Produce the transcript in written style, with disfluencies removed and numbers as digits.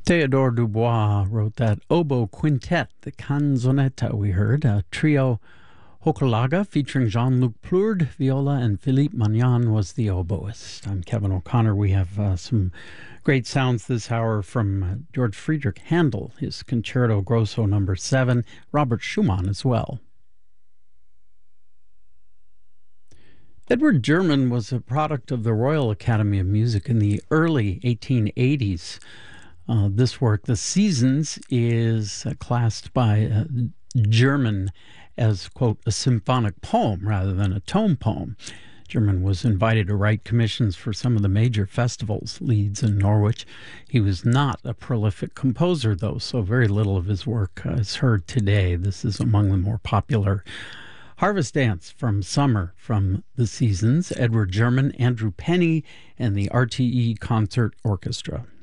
Theodore Dubois wrote that oboe quintet, the canzonetta we heard, a trio Hochelaga featuring Jean-Luc Plourde, viola, and Philippe Magnan was the oboist. I'm Kevin O'Connor. We have some great sounds this hour from George Friedrich Handel, his Concerto Grosso No. 7, Robert Schumann as well. Edward German was a product of the Royal Academy of Music in the early 1880s. This work, The Seasons, is classed by German as, quote, a symphonic poem rather than a tone poem. German was invited to write commissions for some of the major festivals, Leeds and Norwich. He was not a prolific composer, though, so very little of his work is heard today. This is among the more popular. Harvest Dance from Summer from The Seasons, Edward German, Andrew Penny, and the RTE Concert Orchestra.